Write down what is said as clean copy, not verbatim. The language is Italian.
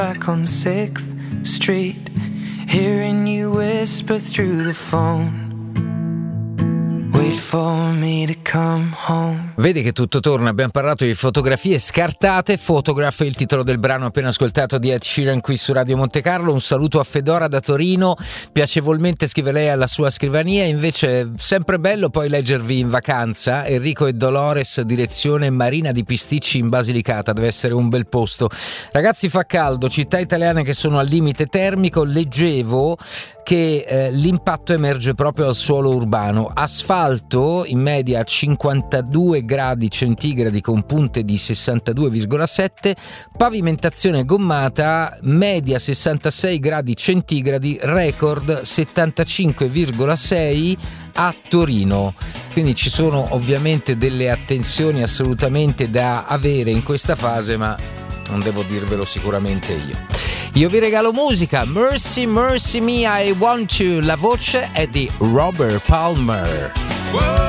Back on 6th Street, hearing you whisper through the phone. Wait for me to come home. Vedi che tutto torna, abbiamo parlato di fotografie scartate. Photograph è il titolo del brano appena ascoltato di Ed Sheeran qui su Radio Monte Carlo. Un saluto a Fedora da Torino, piacevolmente scrive lei alla sua scrivania. Invece sempre bello poi leggervi in vacanza. Enrico e Dolores, direzione Marina di Pisticci in Basilicata, deve essere un bel posto. Ragazzi, fa caldo, città italiane che sono al limite termico. Leggevo che l'impatto emerge proprio al suolo urbano. Asfalto in media a 52 gradi centigradi con punte di 62,7, pavimentazione gommata media 66 gradi centigradi, record 75,6 a Torino. Quindi ci sono ovviamente delle attenzioni assolutamente da avere in questa fase, ma non devo dirvelo sicuramente io. Io vi regalo musica. Mercy, Mercy Me, I Want You. La voce è di Robert Palmer. Whoa.